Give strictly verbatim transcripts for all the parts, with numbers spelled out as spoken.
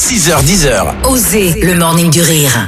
six heures dix. Osez le morning du rire.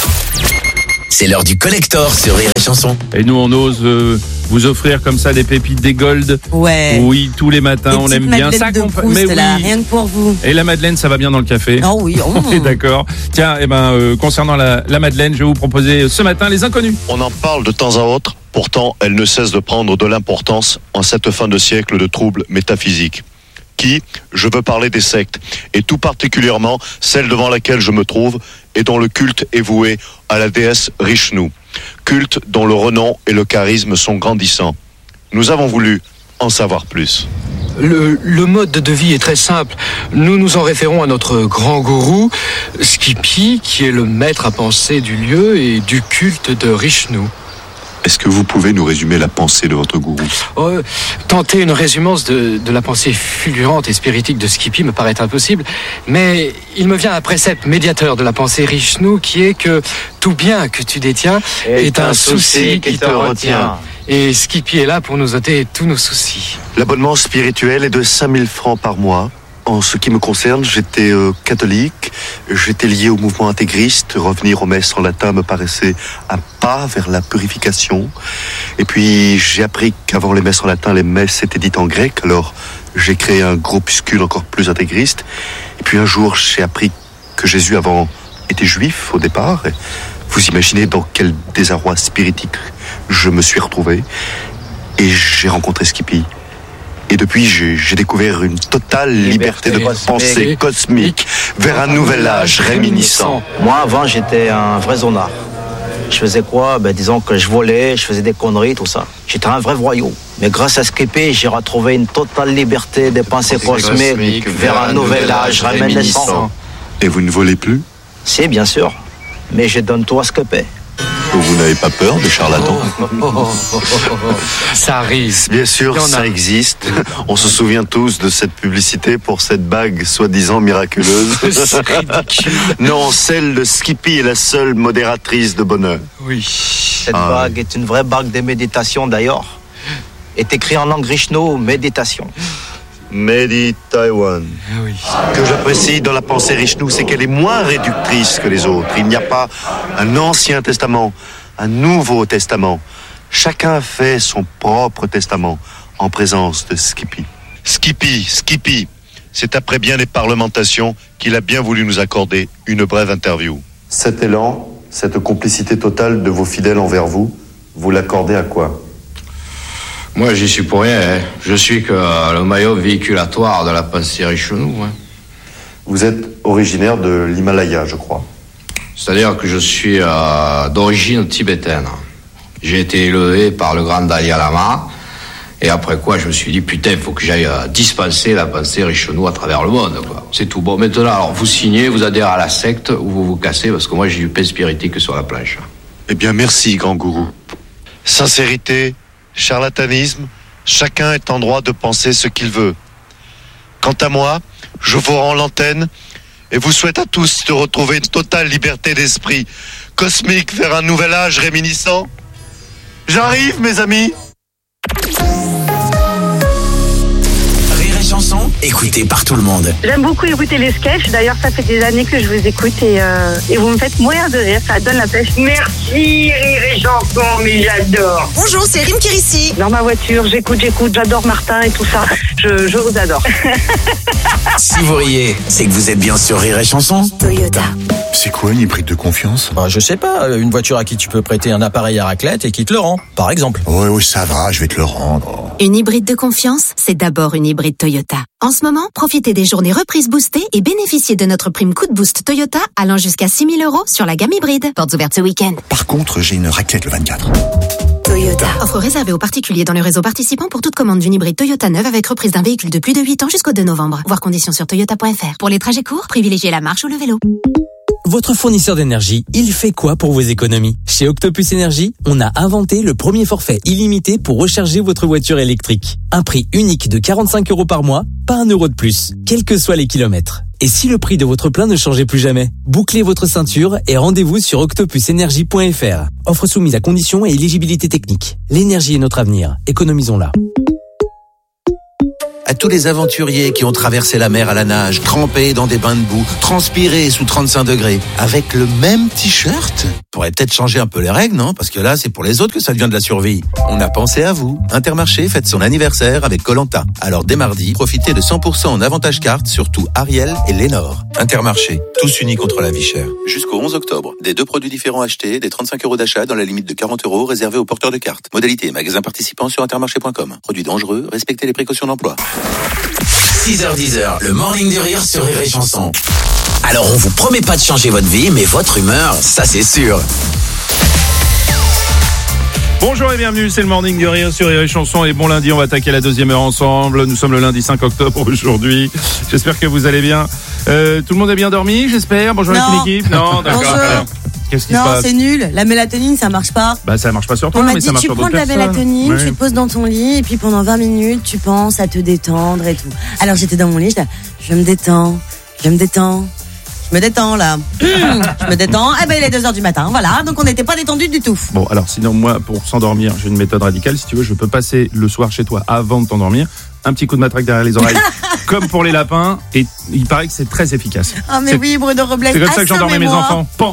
C'est l'heure du collector sur Rire et Chanson. Et nous, on ose euh, vous offrir comme ça des pépites, des gold. Ouais. Oui, tous les matins, Des on petites aime bien ça. madeleines de compa- Proust, Mais oui. là, rien que pour vous. Et la madeleine, ça va bien dans le café. Oh oui. Oh. On est d'accord. Tiens, eh ben, euh, concernant la, la madeleine, je vais vous proposer ce matin les inconnus. On en parle de temps à autre, pourtant elle ne cesse de prendre de l'importance en cette fin de siècle de troubles métaphysiques. Qui, je veux parler des sectes, et tout particulièrement celle devant laquelle je me trouve et dont le culte est voué à la déesse Rishnu. Culte dont le renom et le charisme sont grandissants. Nous avons voulu en savoir plus. Le, le mode de vie est très simple. Nous nous en référons à notre grand gourou, Skippy, qui est le maître à penser du lieu et du culte de Rishnu. Est-ce que vous pouvez nous résumer la pensée de votre gourou ? Euh, tenter une résumance de, de la pensée fulgurante et spiritique de Skippy me paraît impossible, mais il me vient un précepte médiateur de la pensée Rishnu qui est que tout bien que tu détiens est, est un souci qui te retient. Et Skippy est là pour nous ôter tous nos soucis. L'abonnement spirituel est de cinq mille francs par mois. En ce qui me concerne, j'étais euh, catholique, j'étais lié au mouvement intégriste. Revenir aux messes en latin me paraissait un pas vers la purification. Et puis j'ai appris qu'avant les messes en latin, les messes étaient dites en grec. Alors j'ai créé un groupuscule encore plus intégriste. Et puis un jour, j'ai appris que Jésus avant était juif au départ. Et vous imaginez dans quel désarroi spiritique je me suis retrouvé. Et j'ai rencontré Skippy. Et depuis, j'ai, j'ai découvert une totale liberté, liberté de cosmique. pensée cosmique vers un nouvel âge réminiscent. Moi, avant, j'étais un vrai zonard. Je faisais quoi ? Ben, disons que je volais, je faisais des conneries, tout ça. J'étais un vrai voyou. Mais grâce à Skippy, j'ai retrouvé une totale liberté de pensée cosmique, cosmique vers un nouvel âge réminiscent. Et vous ne volez plus ? Si, bien sûr. Mais je donne tout à Skippy. Vous n'avez pas peur des charlatans ? Oh, oh, oh, oh, oh. Ça arrive. Bien sûr, ça existe. On se souvient tous de cette publicité pour cette bague soi-disant miraculeuse. C'est ridicule. Non, celle de Skippy est la seule modératrice de bonheur. Oui. Cette ah, bague oui. est une vraie bague de méditation d'ailleurs. Est écrit en langue Rishnu, méditation. Made Taiwan. Ah oui. Ce que j'apprécie dans la pensée Rishnu, c'est qu'elle est moins réductrice que les autres. Il n'y a pas un ancien testament, un nouveau testament. Chacun fait son propre testament en présence de Skippy. Skippy, Skippy, c'est après bien des parlementations qu'il a bien voulu nous accorder une brève interview. Cet élan, cette complicité totale de vos fidèles envers vous, vous l'accordez à quoi ? Moi, j'y suis pour rien. Hein. Je suis que euh, le maillot véhiculatoire de la pensée Rishnu. Hein. Vous êtes originaire de l'Himalaya, je crois. C'est-à-dire que je suis euh, d'origine tibétaine. J'ai été élevé par le grand Dalai Lama. Et après quoi, je me suis dit, putain, il faut que j'aille euh, dispenser la pensée Rishnu à travers le monde, quoi. C'est tout. Bon, maintenant, alors, vous signez, vous adhérez à la secte ou vous vous cassez, parce que moi, j'ai du pain spiritique sur la planche. Eh bien, merci, grand gourou. Sincérité, charlatanisme, chacun est en droit de penser ce qu'il veut. Quant à moi, je vous rends l'antenne et vous souhaite à tous de retrouver une totale liberté d'esprit cosmique vers un nouvel âge réminiscent. J'arrive, mes amis. Rire et Chanson, écouté par tout le monde. J'aime beaucoup écouter les sketchs. D'ailleurs, ça fait des années que je vous écoute et, euh, et vous me faites mourir de rire. Ça donne la pêche. Merci, Rire et Chanson, mais j'adore. Bonjour, c'est Rim Kérissi. Dans ma voiture, j'écoute, j'écoute. J'adore Martin et tout ça. Je, je vous adore. Si vous riez, c'est que vous êtes bien sur Rire et Chanson. Toyota. C'est quoi une hybride de confiance ? Bah, je sais pas, une voiture à qui tu peux prêter un appareil à raclette et qui te le rend, par exemple. Oui, oui, ça va, je vais te le rendre. Une hybride de confiance, c'est d'abord une hybride Toyota. En ce moment, profitez des journées reprises boostées et bénéficiez de notre prime coup de boost Toyota allant jusqu'à six mille euros sur la gamme hybride. Portes ouvertes ce week-end. Par contre, j'ai une raclette le vingt-quatre. Toyota. Offre réservée aux particuliers dans le réseau participant pour toute commande d'une hybride Toyota neuve avec reprise d'un véhicule de plus de huit ans jusqu'au deux novembre. Voir conditions sur toyota point f r. Pour les trajets courts, privilégiez la marche ou le vélo. Votre fournisseur d'énergie, il fait quoi pour vos économies ? Chez Octopus Énergie, on a inventé le premier forfait illimité pour recharger votre voiture électrique. Un prix unique de quarante-cinq euros par mois, pas un euro de plus, quels que soient les kilomètres. Et si le prix de votre plein ne changeait plus jamais ? Bouclez votre ceinture et rendez-vous sur octopus énergie point f r. Offre soumise à conditions et éligibilité technique. L'énergie est notre avenir, économisons-la. À tous les aventuriers qui ont traversé la mer à la nage, trempés dans des bains de boue, transpirés sous trente-cinq degrés, avec le même t-shirt. Faudrait peut-être changer un peu les règles, non? Parce que là, c'est pour les autres que ça devient de la survie. On a pensé à vous. Intermarché fête son anniversaire avec Koh-Lanta. Alors dès mardi, profitez de cent pour cent en avantage carte sur tout Ariel et Lénore. Intermarché, tous unis contre la vie chère. Jusqu'au onze octobre, des deux produits différents achetés, des trente-cinq euros d'achat dans la limite de quarante euros réservés aux porteurs de cartes. Modalité et magasins participants sur intermarché point com. Produits dangereux, respectez les précautions d'emploi. six heures dix, le morning du rire sur Rire et Chanson. Alors on vous promet pas de changer votre vie, mais votre humeur, ça c'est sûr. Bonjour et bienvenue, c'est le Morning du Rire sur Rire et Chanson et bon lundi, on va attaquer la deuxième heure ensemble. Nous sommes le lundi cinq octobre aujourd'hui. J'espère que vous allez bien. Euh, tout le monde a bien dormi, j'espère. Bonjour Non. l'équipe. Non, d'accord. Bonjour. Alors, qu'est-ce qui se Non, passe? c'est nul. La mélatonine, ça marche pas. Bah ça marche pas sur toi, On m'a mais dit, ça marche tu sur prends d'autres de la personnes. mélatonine, Ouais. tu te poses dans ton lit, et puis pendant vingt minutes, tu penses à te détendre et tout. Alors j'étais dans mon lit, j'étais, je me détends, je me détends, je me détends là. Je me détends, eh ben il est deux heures du matin, voilà. Donc on n'était pas détendu du tout. Bon, alors sinon, moi, pour s'endormir, j'ai une méthode radicale. Si tu veux, je peux passer le soir chez toi avant de t'endormir. Un petit coup de matraque derrière les oreilles, comme pour les lapins, et il paraît que c'est très efficace. Ah mais C'est- oui, Bruno Robles. C'est comme ça que j'endormais mes assommez-moi. enfants. Pan.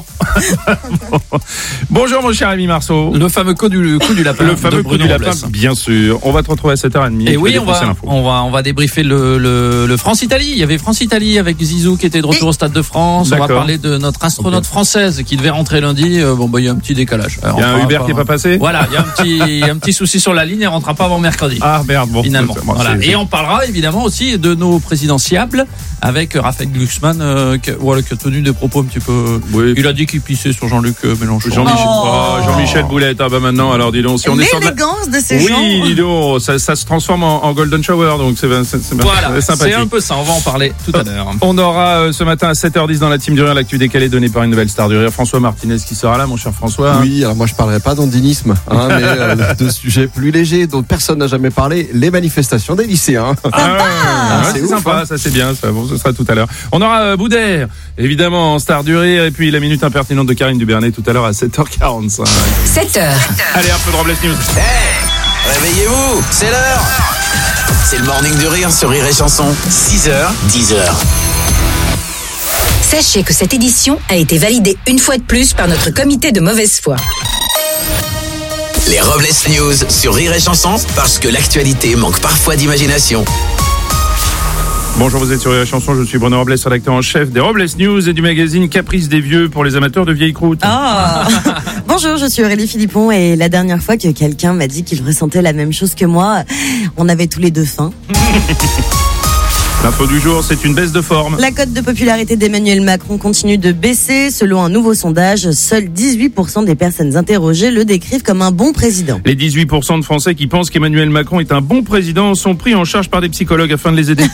Bonjour mon cher ami Marceau. Le fameux coup du, coup du lapin. Le fameux de coup Bruno du lapin, Robles. bien sûr. On va te retrouver à sept heures trente. Et oui, on va, on va, on va débriefer le, le, le France-Italie. Il y avait France-Italie avec Zizou qui était de retour au Stade de France. On va D'accord. parler de notre astronaute française qui devait rentrer lundi. Euh, Bon, bah, il y a un petit décalage. Alors, Il y a on un va Uber qui est pas passé. Voilà, il y a un petit, un petit souci sur la ligne. Elle rentrera pas avant mercredi. Ah merde, bon. Finalement. Bon, Voilà. c'est- Et on parlera évidemment aussi de nos présidentiables avec Raphaël Glucksmann, euh, qui, voilà, qui a tenu des propos un petit peu. Oui. Il a dit qu'il pissait sur Jean-Luc euh, Mélenchon. Jean-Michel, Oh. oh, Jean-Michel Boulette. Ah bah maintenant, alors dis donc, si on est sur de la- L'élégance de ces gens. Oui, dis donc, ça, ça se transforme en, en golden shower, donc c'est c'est- c'est- Voilà, c'est c'est sympathique. un peu ça. On va en parler tout à l'heure. On aura euh, ce matin à sept heures dix dans la team du rire l'actu décalée donnée par une nouvelle star du rire, François Martinez qui sera là, mon cher François. Oui, alors moi je parlerai pas d'ondinisme, hein, mais euh, de sujets plus légers dont personne n'a jamais parlé, les manifestations des lycéens. Ah, ouais, Ah, c'est c'est ouf, sympa, hein. ça c'est bien, ça. Bon, ce sera tout à l'heure. On aura euh, Boudère, évidemment, en star du rire, et puis la minute impertinente de Karine Dubernet tout à l'heure à sept heures quarante-cinq. sept heures. Allez, un peu de Robles News. Réveillez-vous, c'est l'heure. C'est le morning du rire sur Rire et Chanson. six heures, dix heures. Sachez que cette édition a été validée une fois de plus par notre comité de mauvaise foi. Les Robles News sur Rire et Chanson, parce que l'actualité manque parfois d'imagination. Bonjour, vous êtes sur Rire et Chanson, je suis Bruno Robles, rédacteur en chef des Robles News et du magazine Caprice des Vieux pour les amateurs de vieilles croûtes. Ah. Bonjour, je suis Aurélie Philippon et la dernière fois que quelqu'un m'a dit qu'il ressentait la même chose que moi, on avait tous les deux faim. L'info du jour, c'est une baisse de forme. La cote de popularité d'Emmanuel Macron continue de baisser. Selon un nouveau sondage, seuls dix-huit pour cent des personnes interrogées le décrivent comme un bon président. Les dix-huit pour cent de Français qui pensent qu'Emmanuel Macron est un bon président sont pris en charge par des psychologues afin de les aider.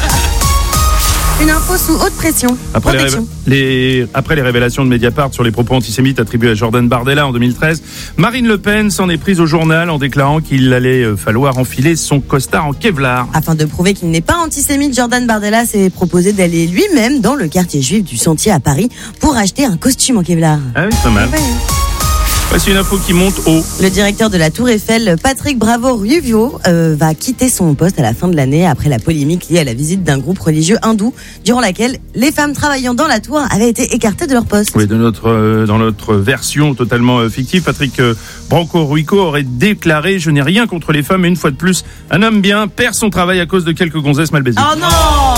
Une info sous haute pression. Après les, Protection. révé- les- après les révélations de Mediapart sur les propos antisémites attribués à Jordan Bardella en deux mille treize, Marine Le Pen s'en est prise au journal en déclarant qu'il allait euh, falloir enfiler son costard en Kevlar. Afin de prouver qu'il n'est pas antisémite, Jordan Bardella s'est proposé d'aller lui-même dans le quartier juif du Sentier à Paris pour acheter un costume en Kevlar. Ah oui, pas mal. Ouais. Voici une info qui monte haut. Le directeur de la Tour Eiffel, Patrick Bravo-Ruvio, euh, va quitter son poste à la fin de l'année après la polémique liée à la visite d'un groupe religieux hindou, durant laquelle les femmes travaillant dans la tour avaient été écartées de leur poste. Oui, de notre, euh, dans notre version totalement euh, fictive, Patrick euh, Branco-Ruico aurait déclaré « Je n'ai rien contre les femmes, mais une fois de plus, un homme bien perd son travail à cause de quelques gonzesses mal baisées. Oh non!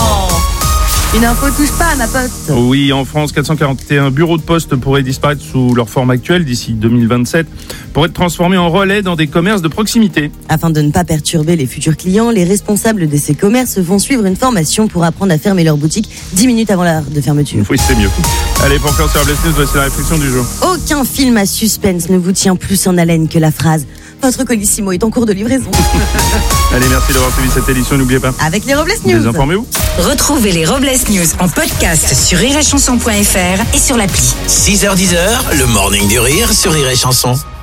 Une info touche pas à ma poste. Oui, en France, quatre cent quarante et un bureaux de poste pourraient disparaître sous leur forme actuelle d'ici deux mille vingt-sept pour être transformés en relais dans des commerces de proximité. Afin de ne pas perturber les futurs clients, les responsables de ces commerces vont suivre une formation pour apprendre à fermer leur boutique dix minutes avant l'heure de fermeture. Oui, c'est mieux. Allez, pour clore sur Robles News, voici la réflexion du jour. Aucun film à suspense ne vous tient plus en haleine que la phrase « Votre colissimo est en cours de livraison ». Allez, merci d'avoir suivi cette édition. N'oubliez pas. Avec les Robles News. Désinformez-vous. Retrouvez les Robles News en podcast sur rire et chanson point f r et sur l'appli. six heures, dix heures, le morning du rire sur Rire et Chanson.